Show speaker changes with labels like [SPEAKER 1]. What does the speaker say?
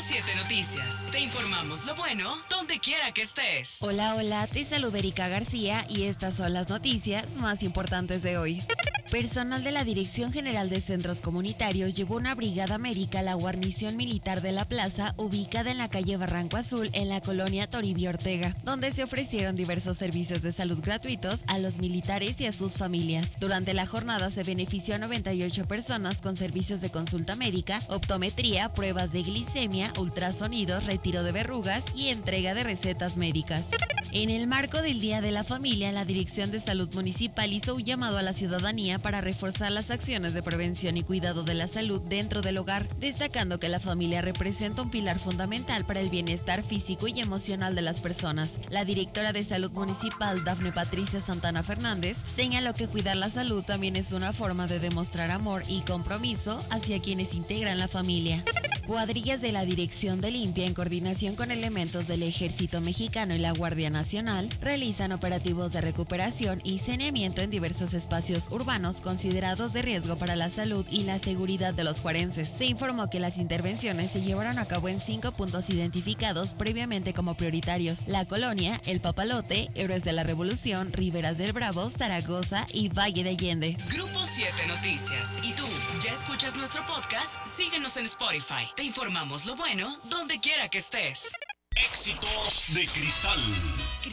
[SPEAKER 1] 7 Noticias. Te informamos lo bueno donde quiera que estés.
[SPEAKER 2] Hola, hola, te saluda Erika García y estas son las noticias más importantes de hoy. Personal de la Dirección General de Centros Comunitarios llevó una brigada médica a la guarnición militar de la plaza, ubicada en la calle Barranco Azul, en la colonia Toribio Ortega, donde se ofrecieron diversos servicios de salud gratuitos a los militares y a sus familias. Durante la jornada se benefició a 98 personas con servicios de consulta médica, optometría, pruebas de glicemia, ultrasonidos, retiro de verrugas y entrega de recetas médicas. En el marco del Día de la Familia, la Dirección de Salud Municipal hizo un llamado a la ciudadanía para reforzar las acciones de prevención y cuidado de la salud dentro del hogar, destacando que la familia representa un pilar fundamental para el bienestar físico y emocional de las personas. La directora de Salud Municipal, Dafne Patricia Santana Fernández, señaló que cuidar la salud también es una forma de demostrar amor y compromiso hacia quienes integran la familia. Cuadrillas de la Dirección de Limpia, en coordinación con elementos del Ejército Mexicano y la Guardia Nacional, realizan operativos de recuperación y saneamiento en diversos espacios urbanos considerados de riesgo para la salud y la seguridad de los juarenses. Se informó que las intervenciones se llevaron a cabo en 5 puntos identificados previamente como prioritarios: La Colonia, El Papalote, Héroes de la Revolución, Riberas del Bravo, Zaragoza y Valle de Allende.
[SPEAKER 1] Grupo 7 Noticias. ¿Y tú, ya escuchas nuestro podcast? Síguenos en Spotify. Te informamos lo bueno donde quiera que estés.
[SPEAKER 3] Éxitos de Cristal.